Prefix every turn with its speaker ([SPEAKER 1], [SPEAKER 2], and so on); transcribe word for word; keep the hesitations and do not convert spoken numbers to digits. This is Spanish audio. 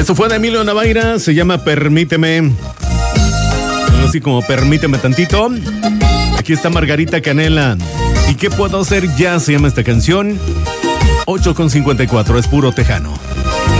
[SPEAKER 1] Esto fue de Emilio Navaira, se llama Permíteme. Algo así como Permíteme tantito. Aquí está Margarita Canela. ¿Y qué puedo hacer ya? Se llama esta canción. ocho con cincuenta y cuatro, es puro tejano.